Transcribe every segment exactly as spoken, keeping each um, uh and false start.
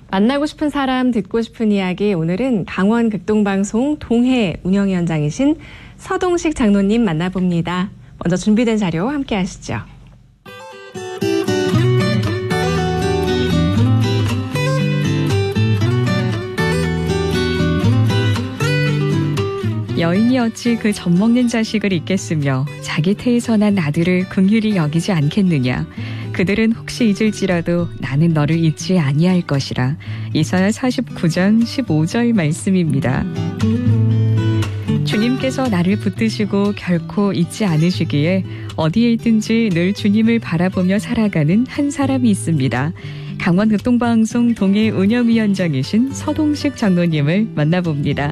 만나고 싶은 사람, 듣고 싶은 이야기. 오늘은 강원 극동방송 동해 운영위원장이신 서동식 장로님 만나봅니다. 먼저 준비된 자료 함께 하시죠. 여인이 어찌 그 젖먹는 자식을 잊겠으며 자기 태에서 난 아들을 긍휼히 여기지 않겠느냐. 그들은 혹시 잊을지라도 나는 너를 잊지 아니할 것이라. 이사야 사십구 장 십오 절 말씀입니다. 주님께서 나를 붙드시고 결코 잊지 않으시기에 어디에 있든지 늘 주님을 바라보며 살아가는 한 사람이 있습니다. 강원 극동방송 동해 운영위원장이신 서동식 장로님을 만나봅니다.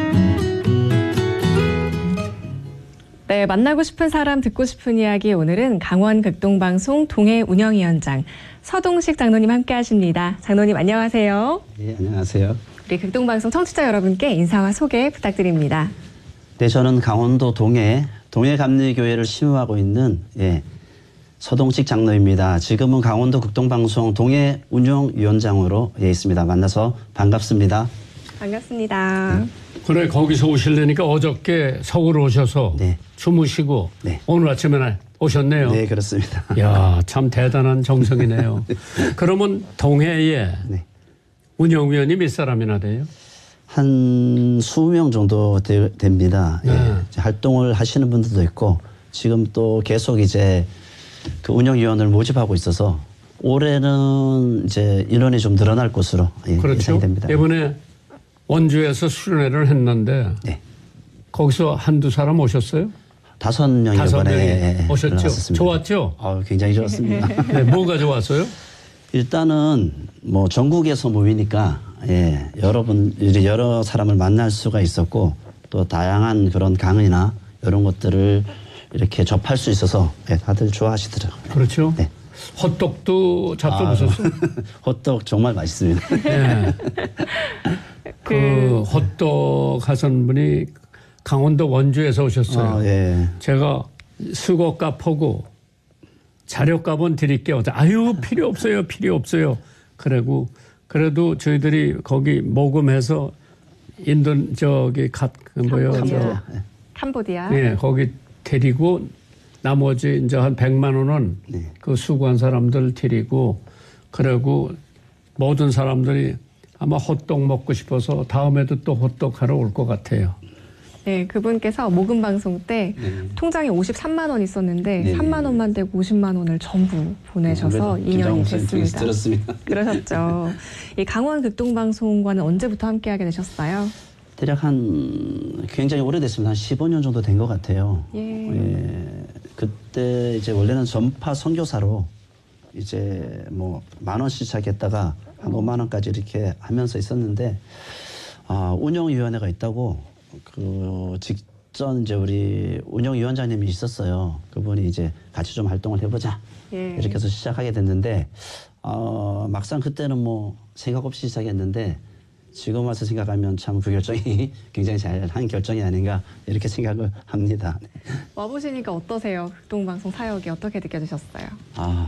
네, 만나고 싶은 사람, 듣고 싶은 이야기. 오늘은 강원 극동방송 동해 운영위원장 서동식 장로님 함께 하십니다. 장로님 안녕하세요. 네, 안녕하세요. 우리 극동방송 청취자 여러분께 인사와 소개 부탁드립니다. 네, 저는 강원도 동해 동해감리교회를 심우하고 있는 예, 서동식 장로입니다. 지금은 강원도 극동방송 동해 운영위원장으로 예, 있습니다. 만나서 반갑습니다. 반갑습니다. 네. 그래, 거기서 오시려니까 어저께 서울 오셔서 네. 주무시고 네. 오늘 아침에 오셨네요. 네, 그렇습니다. 이야, 참 대단한 정성이네요. 그러면 동해에 네. 운영위원이 몇 사람이나 돼요? 한 이십 명 정도 되, 됩니다. 네. 예, 활동을 하시는 분들도 있고 지금 또 계속 이제 그 운영위원을 모집하고 있어서 올해는 이제 인원이 좀 늘어날 것으로 예, 그렇죠. 예상이 됩니다. 이번에 원주에서 수련회를 했는데 네. 거기서 한두 사람 오셨어요? 다섯 명이 다섯 이번에 명이 예, 오셨죠? 올라왔습니다. 좋았죠? 어, 굉장히 좋았습니다. 네, 뭐가 좋았어요? 일단은 뭐 전국에서 모이니까 예, 여러분 여러 사람을 만날 수가 있었고 또 다양한 그런 강의나 이런 것들을 이렇게 접할 수 있어서 예, 다들 좋아하시더라고요. 그렇죠. 네. 헛떡도 잡숴보셨어요? 아, 헛떡 정말 맛있습니다. 네. 그 헛떡 하신 분이 강원도 원주에서 오셨어요. 어, 예. 제가 수고값하고 자료값은 드릴게요. 아유, 필요 없어요. 필요 없어요. 그리고 그래도 저희들이 거기 모금해서 인도 저기 갓 그 뭐요? 캄보디아. 캄보디아. 네, 거기 데리고 나머지 이제 한 백만 원은 네. 그 수고한 사람들 드리고 그리고 모든 사람들이 아마 호떡 먹고 싶어서 다음에도 또 호떡 하러 올 것 같아요. 네, 그분께서 모금 방송 때 네. 통장에 오십삼만 원 있었는데 네. 삼만 원만 되고 오십만 원을 전부 보내셔서 네, 인연이 됐습니다. 들었습니다. 그러셨죠. 이 강원 극동방송과는 언제부터 함께하게 되셨어요? 대략 한 굉장히 오래됐습니다. 한 십오 년 정도 된 것 같아요. 예. 예. 그때 이제 원래는 전파 선교사로 이제 뭐 만 원씩 시작했다가 한 오만 원까지 이렇게 하면서 있었는데 아, 운영위원회가 있다고 그 직전 이제 우리 운영위원장님이 있었어요. 그분이 이제 같이 좀 활동을 해보자 예. 이렇게 해서 시작하게 됐는데 어, 막상 그때는 뭐 생각 없이 시작했는데 지금 와서 생각하면 참 그 결정이 굉장히 잘한 결정이 아닌가 이렇게 생각을 합니다. 와보시니까 어떠세요? 극동방송 사역이 어떻게 느껴지셨어요? 아.